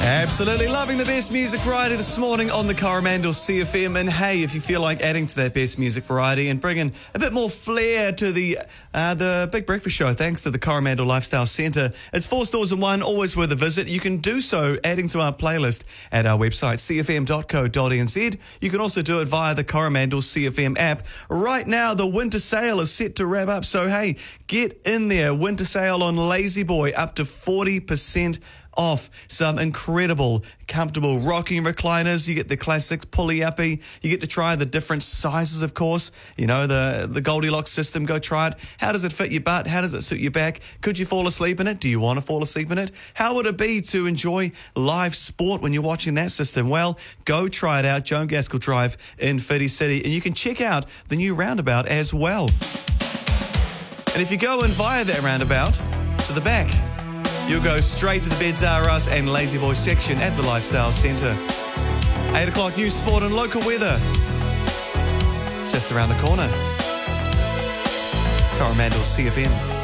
Absolutely loving the best music variety this morning on the Coromandel CFM. And hey, if you feel like adding to that best music variety and bringing a bit more flair to the Big Breakfast Show, thanks to the Coromandel Lifestyle Centre, it's 4 stores in one, always worth a visit. You can do so adding to our playlist at our website, cfm.co.nz. You can also do it via the Coromandel CFM app. Right now, the winter sale is set to wrap up. So hey, get in there. Winter sale on Lazy Boy, up to 40% off. Some incredible, comfortable rocking recliners. You get the classics pulley uppy. You get to try the different sizes, of course. You know, the Goldilocks system. Go try it. How does it fit your butt? How does it suit your back? Could you fall asleep in it? Do you want to fall asleep in it? How would it be to enjoy live sport when you're watching that system? Well, go try it out. Joan Gaskell Drive in Whiti City. And you can check out the new roundabout as well. And if you go in via that roundabout to the back, you'll go straight to the Beds R Us and Lazy Boy section at the Lifestyle Centre. 8 o'clock news, sport and local weather. It's just around the corner. Coromandel CFM.